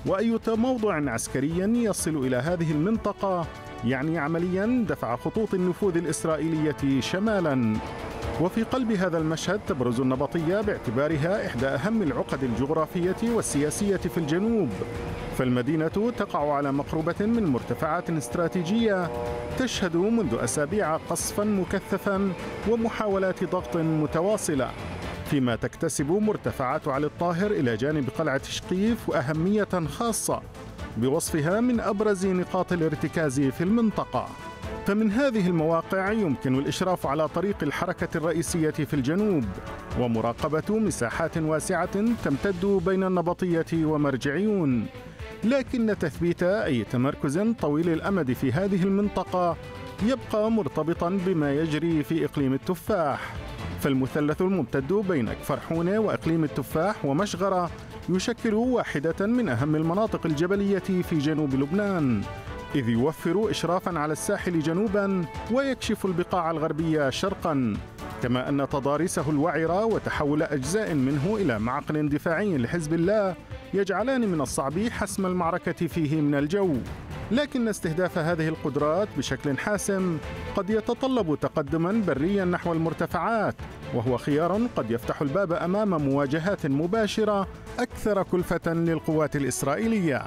وأي تموضع عسكري يصل إلى هذه المنطقة يعني عملياً دفع خطوط النفوذ الإسرائيلية شمالاً. وفي قلب هذا المشهد تبرز النبطية باعتبارها إحدى أهم العقد الجغرافية والسياسية في الجنوب، فالمدينة تقع على مقربة من مرتفعات استراتيجية تشهد منذ أسابيع قصفاً مكثفاً ومحاولات ضغط متواصلة، فيما تكتسب مرتفعات علي الطاهر إلى جانب قلعة شقيف أهمية خاصة بوصفها من أبرز نقاط الارتكاز في المنطقة. فمن هذه المواقع يمكن الإشراف على طريق الحركة الرئيسية في الجنوب ومراقبة مساحات واسعة تمتد بين النبطية ومرجعيون، لكن تثبيت أي تمركز طويل الأمد في هذه المنطقة يبقى مرتبطا بما يجري في إقليم التفاح، فالمثلث الممتد بين كفر حونة وإقليم التفاح ومشغرة يشكل واحدة من أهم المناطق الجبلية في جنوب لبنان، إذ يوفر إشرافاً على الساحل جنوباً ويكشف البقاع الغربية شرقاً، كما أن تضاريسه الوعرة وتحول أجزاء منه إلى معقل دفاعي لحزب الله يجعلان من الصعب حسم المعركة فيه من الجو. لكن استهداف هذه القدرات بشكل حاسم قد يتطلب تقدماً برياً نحو المرتفعات، وهو خيار قد يفتح الباب أمام مواجهات مباشرة أكثر كلفة للقوات الإسرائيلية.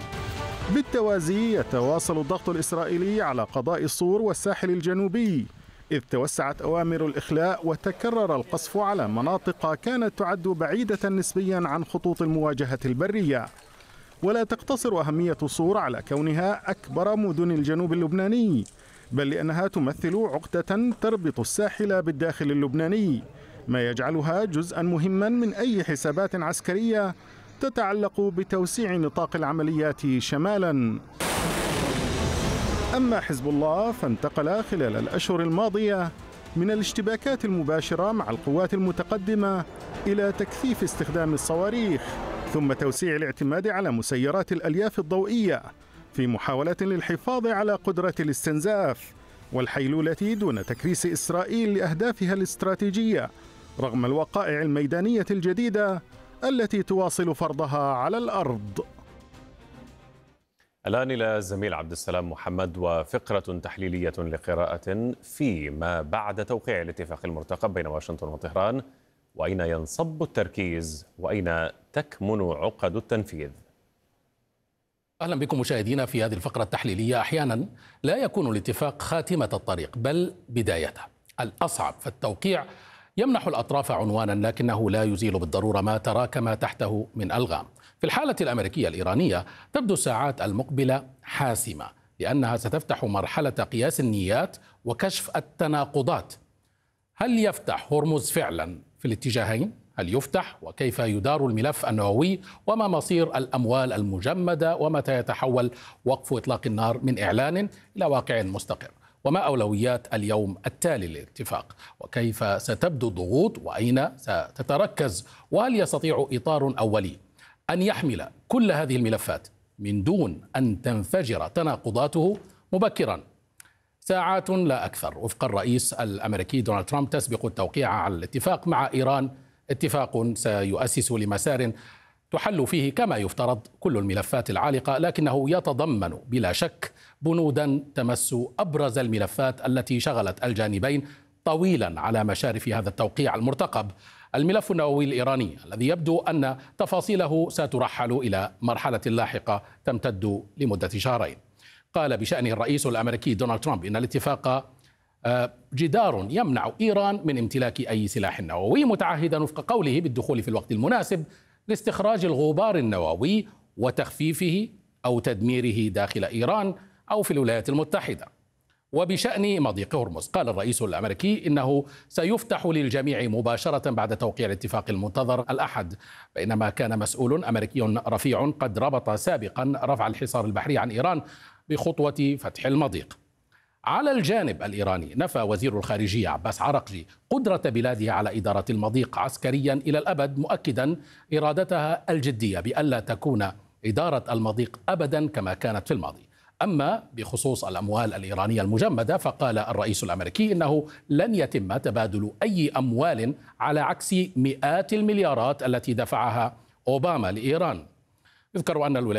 بالتوازي يتواصل الضغط الإسرائيلي على قضاء الصور والساحل الجنوبي، إذ توسعت أوامر الإخلاء وتكرر القصف على مناطق كانت تعد بعيدة نسبيا عن خطوط المواجهة البرية. ولا تقتصر أهمية صور على كونها أكبر مدن الجنوب اللبناني، بل لأنها تمثل عقدة تربط الساحل بالداخل اللبناني، ما يجعلها جزءا مهما من أي حسابات عسكرية تتعلق بتوسيع نطاق العمليات شمالا. أما حزب الله فانتقل خلال الأشهر الماضية من الاشتباكات المباشرة مع القوات المتقدمة إلى تكثيف استخدام الصواريخ، ثم توسيع الاعتماد على مسيرات الألياف الضوئية في محاولة للحفاظ على قدرة الاستنزاف والحيلولة دون تكريس إسرائيل لأهدافها الاستراتيجية رغم الوقائع الميدانية الجديدة التي تواصل فرضها على الأرض. الآن إلى الزميل عبد السلام محمد وفقرة تحليلية لقراءة فيما بعد توقيع الاتفاق المرتقب بين واشنطن وطهران، وأين ينصب التركيز وأين تكمن عقد التنفيذ. أهلا بكم مشاهدينا في هذه الفقرة التحليلية. أحيانا لا يكون الاتفاق خاتمة الطريق بل بدايتها. الأصعب في التوقيع يمنح الأطراف عنوانا لكنه لا يزيل بالضرورة ما تراكم تحته من ألغام. في الحالة الأمريكية الإيرانية تبدو الساعات المقبلة حاسمة، لأنها ستفتح مرحلة قياس النيات وكشف التناقضات. هل يفتح هرمز فعلا في الاتجاهين؟ هل يفتح؟ وكيف يدار الملف النووي؟ وما مصير الأموال المجمدة؟ ومتى يتحول وقف إطلاق النار من إعلان إلى واقع مستقر؟ وما أولويات اليوم التالي للاتفاق؟ وكيف ستبدو الضغوط؟ وأين ستتركز؟ وهل يستطيع إطار أولي أن يحمل كل هذه الملفات من دون أن تنفجر تناقضاته مبكرا؟ ساعات لا أكثر وفق الرئيس الأمريكي دونالد ترامب تسبق التوقيع على الاتفاق مع إيران، اتفاق سيؤسس لمسار تحل فيه كما يفترض كل الملفات العالقة، لكنه يتضمن بلا شك بنودا تمس أبرز الملفات التي شغلت الجانبين طويلا على مشارف هذا التوقيع المرتقب، الملف النووي الإيراني الذي يبدو أن تفاصيله سترحل إلى مرحلة لاحقة تمتد لمدة شهرين. قال بشأنه الرئيس الأمريكي دونالد ترامب إن الاتفاق جدار يمنع إيران من امتلاك أي سلاح نووي، متعهدا وفق قوله بالدخول في الوقت المناسب لاستخراج الغبار النووي وتخفيفه أو تدميره داخل إيران أو في الولايات المتحدة. وبشأن مضيق هرمز قال الرئيس الأمريكي إنه سيفتح للجميع مباشرة بعد توقيع الاتفاق المنتظر الأحد، بينما كان مسؤول أمريكي رفيع قد ربط سابقا رفع الحصار البحري عن إيران بخطوة فتح المضيق. على الجانب الإيراني نفى وزير الخارجية عباس عرقجي قدرة بلاده على إدارة المضيق عسكريا إلى الأبد، مؤكدا إرادتها الجدية بألا تكون إدارة المضيق أبدا كما كانت في الماضي. أما بخصوص الأموال الإيرانية المجمدة فقال الرئيس الأمريكي إنه لن يتم تبادل أي أموال على عكس مئات المليارات التي دفعها أوباما لإيران. يذكر أن الولايات